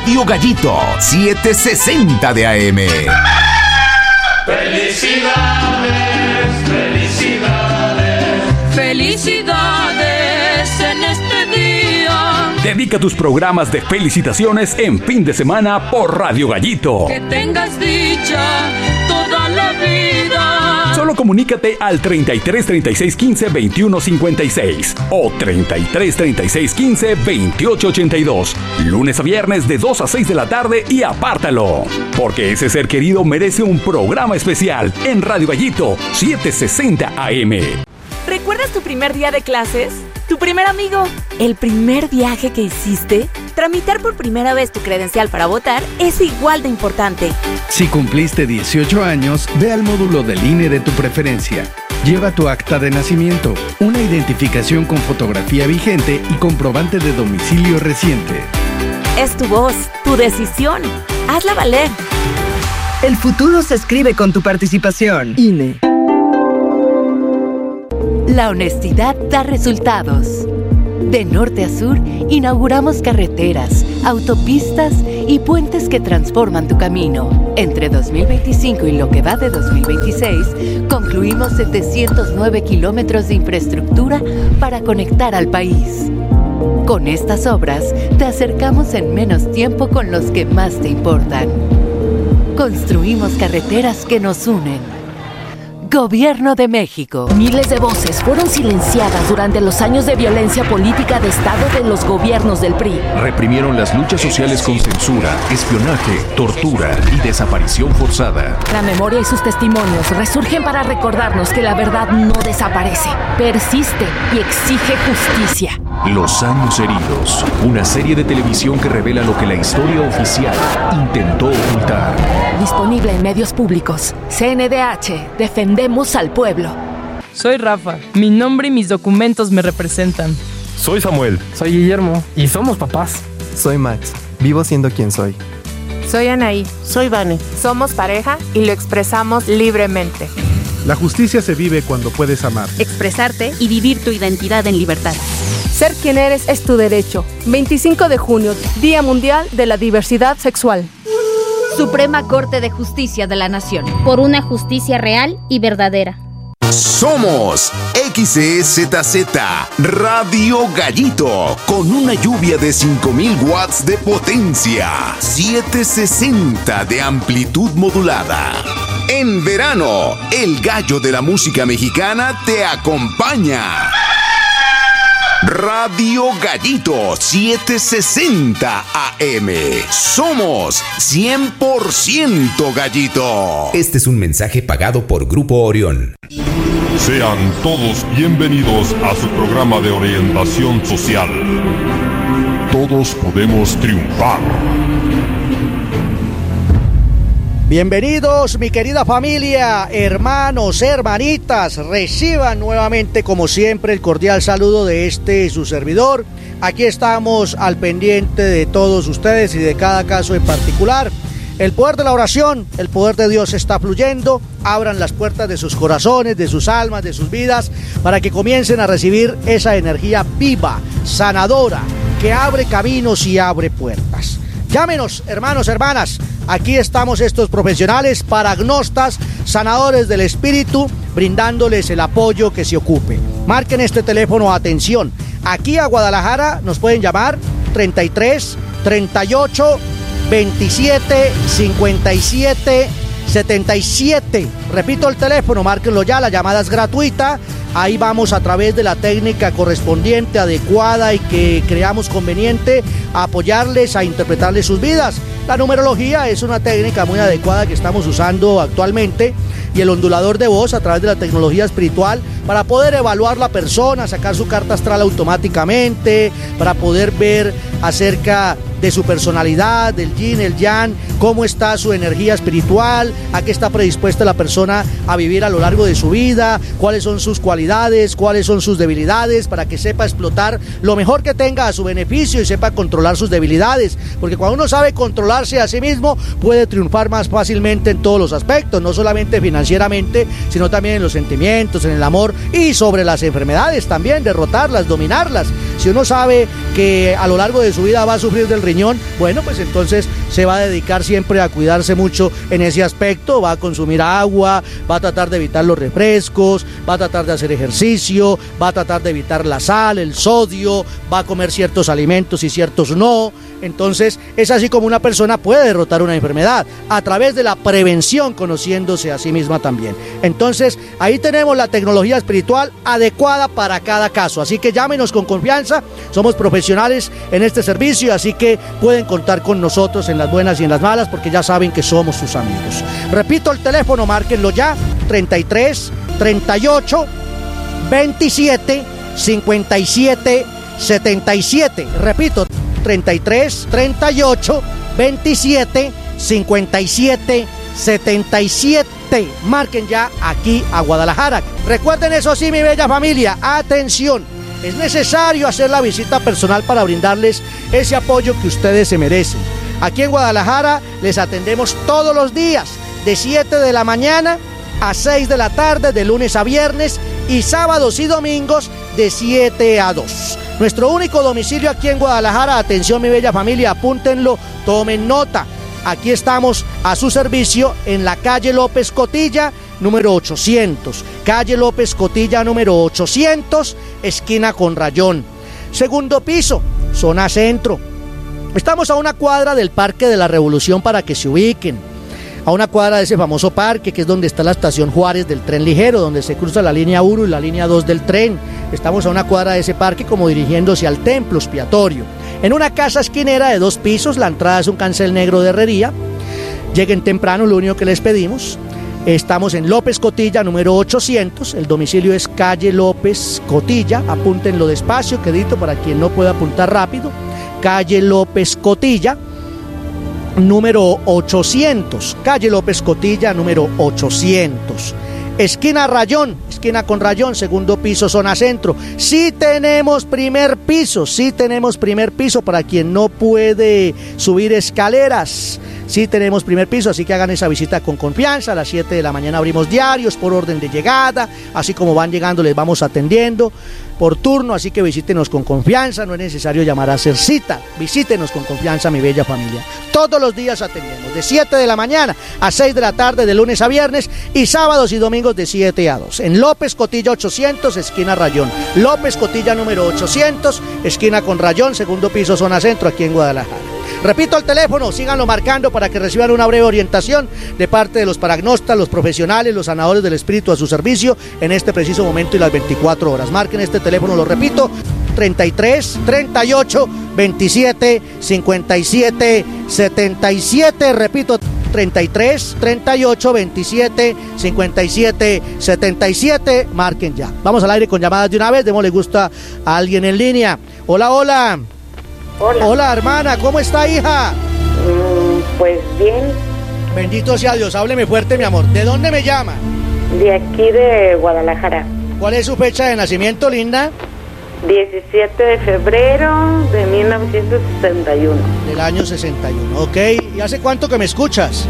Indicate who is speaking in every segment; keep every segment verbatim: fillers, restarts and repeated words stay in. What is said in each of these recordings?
Speaker 1: Radio Gallito, setecientos sesenta de A M.
Speaker 2: Felicidades, felicidades, felicidades en este día.
Speaker 3: Dedica tus programas de felicitaciones en fin de semana por Radio Gallito.
Speaker 2: Que tengas dicha toda la vida.
Speaker 3: Solo comunícate al treinta y tres, treinta y seis, quince, veintiuno, cincuenta y seis o treinta y tres, treinta y seis, quince, veintiocho, ochenta y dos. Lunes a viernes de dos a seis de la tarde y apártalo. Porque ese ser querido merece un programa especial en Radio Gallito setecientos sesenta A M.
Speaker 4: ¿Recuerdas tu primer día de clases? ¿Tu primer amigo? ¿El primer viaje que hiciste? Tramitar por primera vez tu credencial para votar es igual de importante.
Speaker 5: Si cumpliste dieciocho años, ve al módulo del I N E de tu preferencia. Lleva tu acta de nacimiento, una identificación con fotografía vigente y comprobante de domicilio reciente.
Speaker 4: Es tu voz, tu decisión. Hazla valer.
Speaker 6: El futuro se escribe con tu participación. I N E.
Speaker 7: La honestidad da resultados. De norte a sur, inauguramos carreteras, autopistas y puentes que transforman tu camino. Entre dos mil veinticinco y lo que va de dos mil veintiséis, concluimos setecientos nueve kilómetros de infraestructura para conectar al país. Con estas obras, te acercamos en menos tiempo con los que más te importan. Construimos carreteras que nos unen. Gobierno de México.
Speaker 8: Miles de voces fueron silenciadas durante los años de violencia política de Estado de los gobiernos del P R I.
Speaker 9: Reprimieron las luchas sociales con censura, espionaje, tortura y desaparición forzada.
Speaker 8: La memoria y sus testimonios resurgen para recordarnos que la verdad no desaparece, persiste y exige justicia.
Speaker 9: Los años heridos. Una serie de televisión que revela lo que la historia oficial intentó ocultar.
Speaker 8: Disponible en medios públicos. C N D H. Defendemos al pueblo.
Speaker 10: Soy Rafa. Mi nombre y mis documentos me representan.
Speaker 11: Soy Samuel.
Speaker 12: Soy Guillermo. Y somos papás.
Speaker 13: Soy Max. Vivo siendo quien soy.
Speaker 14: Soy Anaí.
Speaker 15: Soy Vane.
Speaker 14: Somos pareja y lo expresamos libremente.
Speaker 16: La justicia se vive cuando puedes amar,
Speaker 17: expresarte y vivir tu identidad en libertad.
Speaker 18: Ser quien eres es tu derecho. veinticinco de junio, Día Mundial de la Diversidad Sexual.
Speaker 17: Suprema Corte de Justicia de la Nación. Por una justicia real y verdadera.
Speaker 1: Somos X E Z Z Radio Gallito, con una lluvia de cinco mil watts de potencia, setecientos sesenta de amplitud modulada. En verano, el gallo de la música mexicana te acompaña. Radio Gallito setecientos sesenta A M. Somos cien por ciento Gallito.
Speaker 19: Este es un mensaje pagado por Grupo Orión.
Speaker 11: Sean todos bienvenidos a su programa de orientación social. Todos podemos triunfar.
Speaker 20: Bienvenidos, mi querida familia, hermanos, hermanitas. Reciban nuevamente, como siempre, el cordial saludo de este su servidor. Aquí estamos al pendiente de todos ustedes y de cada caso en particular. El poder de la oración, el poder de Dios está fluyendo. Abran las puertas de sus corazones, de sus almas, de sus vidas, para que comiencen a recibir esa energía viva, sanadora, que abre caminos y abre puertas. Llámenos, hermanos, hermanas. Aquí estamos estos profesionales, paragnostas, sanadores del espíritu, brindándoles el apoyo que se ocupe. Marquen este teléfono, atención. Aquí a Guadalajara nos pueden llamar treinta y tres, treinta y ocho, veintisiete, cincuenta y siete, setenta y siete. Repito el teléfono, márquenlo ya, la llamada es gratuita. Ahí vamos a través de la técnica correspondiente, adecuada y que creamos conveniente a apoyarles, a interpretarles sus vidas. La numerología es una técnica muy adecuada que estamos usando actualmente, y el ondulador de voz a través de la tecnología espiritual para poder evaluar la persona, sacar su carta astral automáticamente, para poder ver acerca de su personalidad, del yin, el yang, cómo está su energía espiritual, a qué está predispuesta la persona a vivir a lo largo de su vida, cuáles son sus cualidades, cuáles son sus debilidades, para que sepa explotar lo mejor que tenga a su beneficio y sepa controlar sus debilidades, porque cuando uno sabe controlarse a sí mismo, puede triunfar más fácilmente en todos los aspectos, no solamente financieramente, sino también en los sentimientos, en el amor y sobre las enfermedades también, derrotarlas, dominarlas. Si uno sabe que a lo largo de su vida va a sufrir del riñón, bueno, pues entonces se va a dedicar siempre a cuidarse mucho en ese aspecto, va a consumir agua, va a tratar de evitar los refrescos, va a tratar de hacer ejercicio, va a tratar de evitar la sal, el sodio, va a comer ciertos alimentos y ciertos no. Entonces es así como una persona puede derrotar una enfermedad, a través de la prevención, conociéndose a sí misma también. Entonces ahí tenemos la tecnología espiritual adecuada para cada caso, así que llámenos con confianza, somos profesionales en este servicio, así que pueden contar con nosotros en las buenas y en las malas, porque ya saben que somos sus amigos. Repito el teléfono, márquenlo ya, treinta y tres, treinta y ocho, veintisiete, cincuenta y siete, setenta y siete, repito, treinta y tres, treinta y ocho, veintisiete, cincuenta y siete, setenta y siete. Marquen ya aquí a Guadalajara. Recuerden eso sí, mi bella familia, atención, es necesario hacer la visita personal para brindarles ese apoyo que ustedes se merecen. Aquí en Guadalajara les atendemos todos los días, de siete de la mañana a seis de la tarde, de lunes a viernes, y sábados y domingos de siete a dos. Nuestro único domicilio aquí en Guadalajara, atención mi bella familia, apúntenlo, tomen nota. Aquí estamos a su servicio en la calle López Cotilla, número ochocientos. Calle López Cotilla, número ochocientos, esquina con Rayón. Segundo piso, zona centro. Estamos a una cuadra del Parque de la Revolución para que se ubiquen. A una cuadra de ese famoso parque, que es donde está la estación Juárez del tren ligero, donde se cruza la línea uno y la línea dos del tren. Estamos a una cuadra de ese parque como dirigiéndose al templo expiatorio. En una casa esquinera de dos pisos, la entrada es un cancel negro de herrería. Lleguen temprano, lo único que les pedimos. Estamos en López Cotilla, número ochocientos, el domicilio es calle López Cotilla, apúntenlo despacio, quedito, para quien no pueda apuntar rápido. Calle López Cotilla, número ochocientos, calle López Cotilla, número ochocientos, esquina Rayón, esquina con Rayón, segundo piso, zona centro. Sí tenemos primer piso, sí tenemos primer piso para quien no puede subir escaleras. Sí tenemos primer piso, así que hagan esa visita con confianza. A las siete de la mañana abrimos diarios por orden de llegada, así como van llegando les vamos atendiendo por turno, así que visítenos con confianza, no es necesario llamar a hacer cita, visítenos con confianza, mi bella familia. Todos los días atendemos, de siete de la mañana a seis de la tarde, de lunes a viernes, y sábados y domingos de siete a dos. En López Cotilla ochocientos, esquina Rayón. López Cotilla número ochocientos, esquina con Rayón, segundo piso, zona centro, aquí en Guadalajara. Repito el teléfono, síganlo marcando para que reciban una breve orientación de parte de los paragnostas, los profesionales, los sanadores del espíritu a su servicio en este preciso momento y las veinticuatro horas. Marquen este teléfono, lo repito, treinta y tres, treinta y ocho, veintisiete, cincuenta y siete, setenta y siete, repito, treinta y tres, treinta y ocho, veintisiete, cincuenta y siete, setenta y siete, marquen ya. Vamos al aire con llamadas de una vez, démosle gusto a alguien en línea. Hola, hola.
Speaker 15: Hola.
Speaker 20: Hola, hermana, ¿cómo está, hija?
Speaker 15: Mm, pues bien.
Speaker 20: Bendito sea Dios, hábleme fuerte, mi amor. ¿De dónde me llama?
Speaker 15: De aquí de Guadalajara.
Speaker 20: ¿Cuál es su fecha de nacimiento, linda?
Speaker 15: diecisiete de febrero de mil novecientos sesenta y uno.
Speaker 20: Del año sesenta y uno, ok. ¿Y hace cuánto que me escuchas?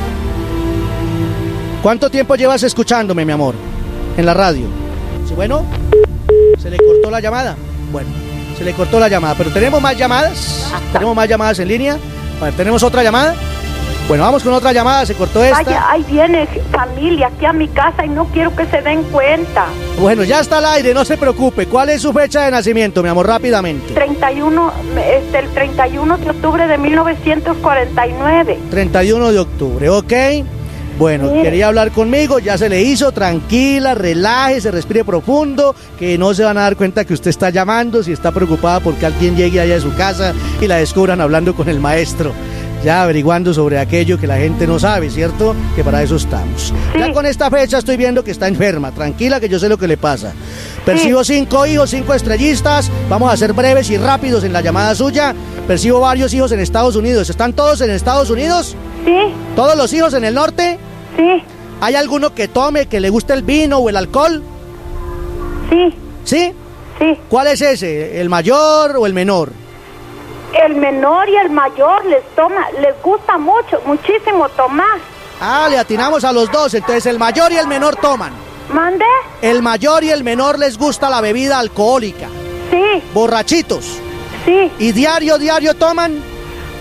Speaker 20: ¿Cuánto tiempo llevas escuchándome, mi amor? En la radio. ¿Sí, bueno? ¿Se le cortó la llamada? Bueno. Se le cortó la llamada, pero ¿tenemos más llamadas? ¿Tenemos más llamadas en línea? A ver, ¿tenemos otra llamada? Bueno, vamos con otra llamada, se cortó esta.
Speaker 15: Vaya, ahí viene familia aquí a mi casa y no quiero que se den cuenta.
Speaker 20: Bueno, ya está al aire, no se preocupe. ¿Cuál es su fecha de nacimiento, mi amor? Rápidamente.
Speaker 15: treinta y uno, este, el treinta y uno de octubre de mil novecientos cuarenta y nueve.
Speaker 20: treinta y uno de octubre, ok. Bueno, sí. Quería hablar conmigo, ya se le hizo, tranquila, relájese, respire profundo, que no se van a dar cuenta que usted está llamando, si está preocupada porque alguien llegue allá de su casa y la descubran hablando con el maestro, ya averiguando sobre aquello que la gente no sabe, ¿cierto? Que para eso estamos. Sí. Ya con esta fecha estoy viendo que está enferma, tranquila que yo sé lo que le pasa. Percibo sí. cinco hijos, cinco estrellistas, vamos a ser breves y rápidos en la llamada suya. Percibo varios hijos en Estados Unidos, ¿están todos en Estados Unidos?
Speaker 15: Sí.
Speaker 20: ¿Todos los hijos en el norte?
Speaker 15: Sí.
Speaker 20: ¿Hay alguno que tome, que le guste el vino o el alcohol?
Speaker 15: Sí.
Speaker 20: ¿Sí?
Speaker 15: Sí.
Speaker 20: ¿Cuál es ese? ¿El mayor o el menor?
Speaker 15: El menor y el mayor les toma, les gusta mucho, muchísimo tomar.
Speaker 20: Ah, le atinamos a los dos, entonces el mayor y el menor toman.
Speaker 15: ¿Mande?
Speaker 20: El mayor y el menor les gusta la bebida alcohólica.
Speaker 15: Sí.
Speaker 20: ¿Borrachitos?
Speaker 15: Sí.
Speaker 20: ¿Y diario, diario toman?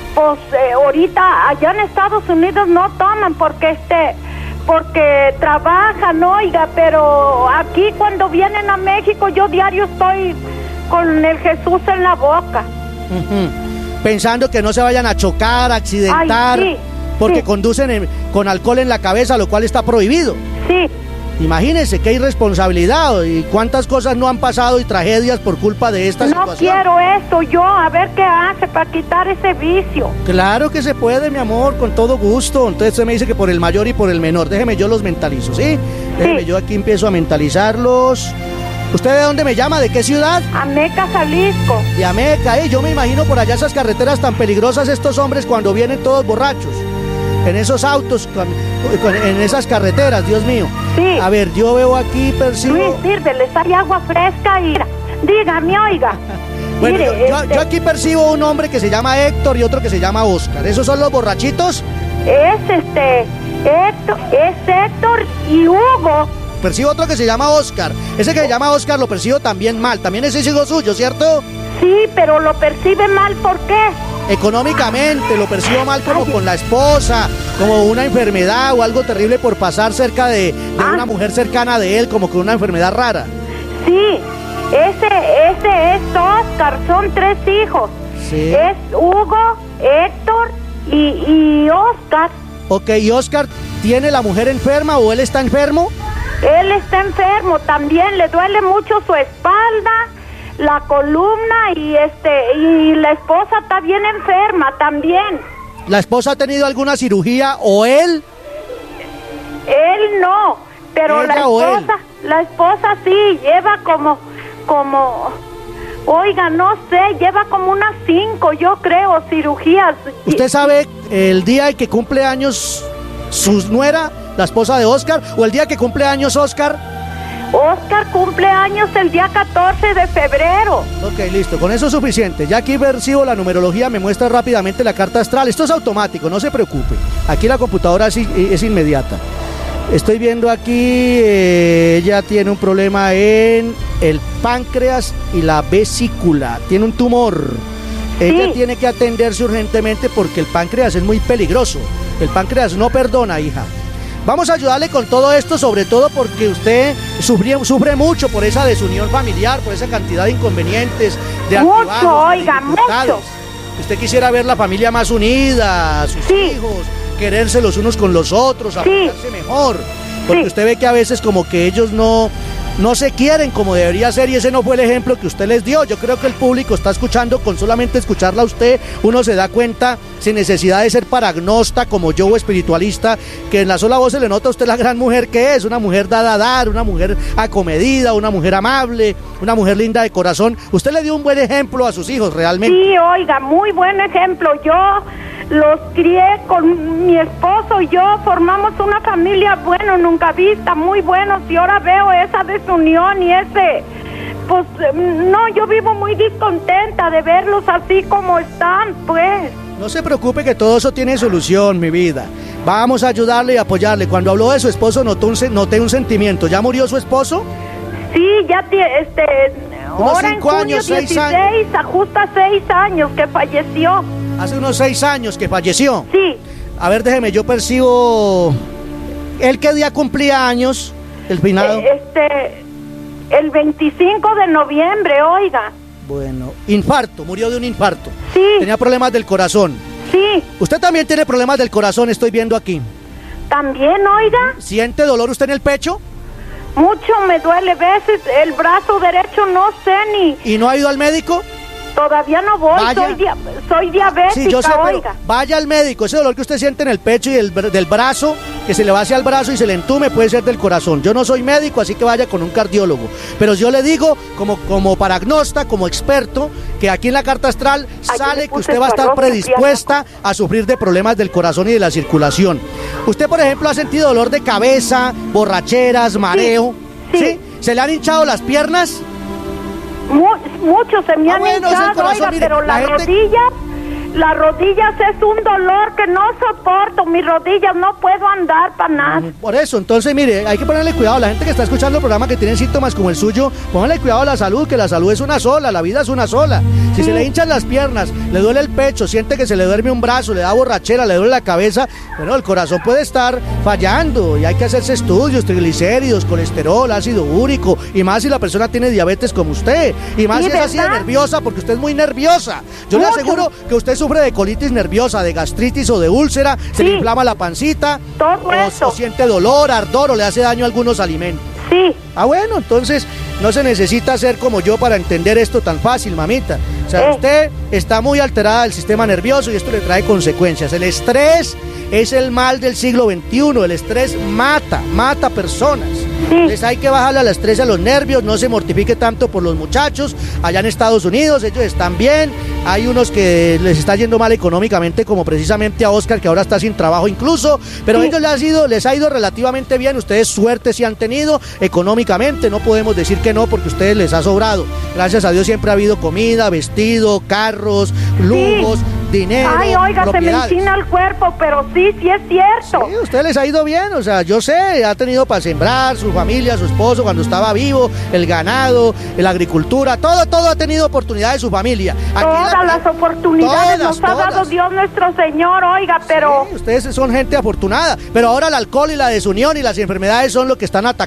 Speaker 15: pues eh, ahorita allá en Estados Unidos no toman porque este porque trabajan, oiga, pero aquí cuando vienen a México yo diario estoy con el Jesús en la boca.
Speaker 20: Uh-huh. Pensando que no se vayan a chocar, a accidentar,
Speaker 15: Ay, sí,
Speaker 20: porque
Speaker 15: sí.
Speaker 20: conducen en, con alcohol en la cabeza, lo cual está prohibido.
Speaker 15: Sí.
Speaker 20: Imagínense qué irresponsabilidad y cuántas cosas no han pasado y tragedias por culpa de esta
Speaker 15: No
Speaker 20: situación.
Speaker 15: quiero esto yo, a ver qué hace para quitar ese vicio.
Speaker 20: Claro que se puede, mi amor, con todo gusto. Entonces usted me dice que por el mayor y por el menor. Déjeme yo los mentalizo, ¿sí? Déjeme
Speaker 15: Sí.
Speaker 20: yo aquí empiezo a mentalizarlos. ¿Usted de dónde me llama? ¿De qué ciudad?
Speaker 15: Ameca, Jalisco.
Speaker 20: De Ameca, ¿eh? Yo me imagino por allá esas carreteras tan peligrosas estos hombres cuando vienen todos borrachos. En esos autos, con, con- en esas carreteras, Dios mío.
Speaker 15: Sí.
Speaker 20: A ver, yo veo aquí, percibo...
Speaker 15: Luis, sírveles, hay agua fresca y... Dígame, oiga.
Speaker 20: Bueno,
Speaker 15: Mire,
Speaker 20: yo, yo-
Speaker 15: este,
Speaker 20: yo aquí percibo un hombre que se llama Héctor y otro que se llama Oscar. ¿Esos son los borrachitos?
Speaker 15: Es este... Héctor, es Héctor y Hugo.
Speaker 20: Percibo otro que se llama Oscar. Ese que se llama Oscar lo percibo también mal. También ese es hijo suyo, ¿cierto?
Speaker 15: Sí, pero lo percibe mal, ¿por qué?
Speaker 20: Económicamente, lo percibo mal como con la esposa, como una enfermedad o algo terrible por pasar cerca de, de una mujer cercana de él, como con una enfermedad rara.
Speaker 15: Sí, ese, ese es Oscar, son tres hijos.
Speaker 20: Sí.
Speaker 15: Es Hugo, Héctor y, y Oscar.
Speaker 20: Ok, ¿y Oscar tiene la mujer enferma o él está enfermo?
Speaker 15: Él está enfermo también, le duele mucho su espalda, la columna y este y la esposa está bien enferma también.
Speaker 20: ¿La esposa ha tenido alguna cirugía o él?
Speaker 15: Él no, pero la
Speaker 20: ¿Ella o él?
Speaker 15: esposa, la esposa sí, lleva como, como, oiga, no sé, lleva como unas cinco, yo creo, cirugías.
Speaker 20: ¿Usted sabe el día en que cumple años su nuera, la esposa de Oscar, o el día que cumple años Oscar?
Speaker 15: Oscar cumple años el día catorce de febrero.
Speaker 20: Ok, listo, con eso es suficiente. Ya aquí percibo la numerología, me muestra rápidamente la carta astral. Esto es automático, no se preocupe. Aquí la computadora es, es inmediata. Estoy viendo aquí, eh, ella tiene un problema en el páncreas y la vesícula. Tiene un tumor. Ella
Speaker 15: Sí.
Speaker 20: tiene que atenderse urgentemente porque el páncreas es muy peligroso. El páncreas no perdona, hija. Vamos a ayudarle con todo esto, sobre todo porque usted sufre, sufre mucho por esa desunión familiar, por esa cantidad de inconvenientes, de
Speaker 15: Mucho,
Speaker 20: altibajos, de
Speaker 15: oiga,
Speaker 20: dificultades.
Speaker 15: mucho.
Speaker 20: Usted quisiera ver la familia más unida, sus
Speaker 15: Sí.
Speaker 20: hijos, quererse los unos con los otros, apoyarse mejor. Porque
Speaker 15: Sí.
Speaker 20: usted ve que a veces como que ellos no, no se quieren como debería ser y ese no fue el ejemplo que usted les dio. Yo creo que el público está escuchando, con solamente escucharla a usted, uno se da cuenta sin necesidad de ser paragnosta como yo o espiritualista, que en la sola voz se le nota a usted la gran mujer que es, una mujer dada a dar, una mujer acomedida, una mujer amable, una mujer linda de corazón. Usted le dio un buen ejemplo a sus hijos realmente.
Speaker 15: Sí, oiga, muy buen ejemplo. Yo los crié con mi esposo y yo, formamos una familia, bueno, nunca vista, muy buenos, y ahora veo esa desunión y ese, pues, no, yo vivo muy descontenta de verlos así como están, pues.
Speaker 20: No se preocupe que todo eso tiene solución, mi vida. Vamos a ayudarle y apoyarle. Cuando habló de su esposo notó un, se- noté un sentimiento. ¿Ya murió su esposo?
Speaker 15: Sí, ya tiene, este,
Speaker 20: Unos
Speaker 15: ahora en
Speaker 20: cinco
Speaker 15: junio
Speaker 20: años, seis
Speaker 15: dieciséis, ajusta seis años que falleció.
Speaker 20: Hace unos seis años que falleció.
Speaker 15: Sí.
Speaker 20: A ver, déjeme, yo percibo... ¿Él qué día cumplía años? El finado.
Speaker 15: Eh, Este, el veinticinco de noviembre, oiga.
Speaker 20: Bueno, infarto, murió de un infarto.
Speaker 15: Sí.
Speaker 20: Tenía problemas del corazón.
Speaker 15: Sí.
Speaker 20: Usted también tiene problemas del corazón, estoy viendo aquí.
Speaker 15: También, oiga.
Speaker 20: ¿Siente dolor usted en el pecho?
Speaker 15: Mucho me duele, veces el brazo derecho no sé ni...
Speaker 20: ¿Y no ha ido al médico?
Speaker 15: Todavía no voy,
Speaker 20: Vaya.
Speaker 15: soy, dia- soy diabética,
Speaker 20: Sí, yo sé, pero
Speaker 15: oiga.
Speaker 20: vaya al médico. Ese dolor que usted siente en el pecho y el, br- del brazo, que se le va hacia el brazo y se le entume, puede ser del corazón. Yo no soy médico, así que vaya con un cardiólogo. Pero yo le digo, como, como paragnosta, como experto, que aquí en la carta astral sale que usted va a estar predispuesta a sufrir de problemas del corazón y de la circulación. Usted, por ejemplo, ha sentido dolor de cabeza, borracheras, mareo. ¿Sí? ¿Se le han hinchado las piernas?
Speaker 15: Mu- mucho se me
Speaker 20: Ah,
Speaker 15: han
Speaker 20: bueno, es el
Speaker 15: hinchado,
Speaker 20: corazón,
Speaker 15: oiga,
Speaker 20: mire,
Speaker 15: pero
Speaker 20: la
Speaker 15: las
Speaker 20: gente-
Speaker 15: rodillas, las rodillas es un dolor que no soporto, mis rodillas, no puedo andar para nada.
Speaker 20: Por eso, entonces, mire, hay que ponerle cuidado a la gente que está escuchando el programa que tienen síntomas como el suyo, pónganle cuidado a la salud, que la salud es una sola, la vida es una sola. Si sí. se le hinchan las piernas, le duele el pecho, siente que se le duerme un brazo, le da borrachera, le duele la cabeza, bueno, el corazón puede estar fallando y hay que hacerse estudios, triglicéridos, colesterol, ácido úrico, y más si la persona tiene diabetes como usted, y más sí, si es así de nerviosa, porque usted es muy nerviosa. Yo Mucho. le aseguro que usted sufre de colitis nerviosa, de gastritis o de úlcera, sí. se le inflama la pancita,
Speaker 15: Todo
Speaker 20: o,
Speaker 15: eso.
Speaker 20: o siente dolor, ardor, o le hace daño a algunos alimentos.
Speaker 15: Sí.
Speaker 20: Ah, bueno, entonces no se necesita ser como yo para entender esto tan fácil, mamita. O sea, eh. usted está muy alterada del sistema nervioso y esto le trae consecuencias. El estrés es el mal del siglo veintiuno, el estrés mata, mata personas. Sí. Entonces hay que bajarle al estrés, a los nervios, no se mortifique tanto por los muchachos. Allá en Estados Unidos ellos están bien, hay unos que les está yendo mal económicamente, como precisamente a Oscar, que ahora está sin trabajo incluso, pero sí. a ellos les ha, ido, les ha ido relativamente bien. Ustedes suerte sí han tenido económicamente, no podemos decir que no, porque a ustedes les ha sobrado. Gracias a Dios siempre ha habido comida, vestido, carros, lujos, sí. dinero,
Speaker 15: Ay, oiga, se me enchina el cuerpo, pero sí, sí es cierto.
Speaker 20: Sí, a usted les ha ido bien, o sea, yo sé, ha tenido para sembrar, su familia, su esposo cuando estaba vivo, el ganado, la agricultura, todo, todo ha tenido oportunidad de su familia.
Speaker 15: Aquí todas la, las oportunidades todas, nos ha todas. dado Dios nuestro Señor, oiga, pero...
Speaker 20: Sí, ustedes son gente afortunada, pero ahora el alcohol y la desunión y las enfermedades son lo que están atacando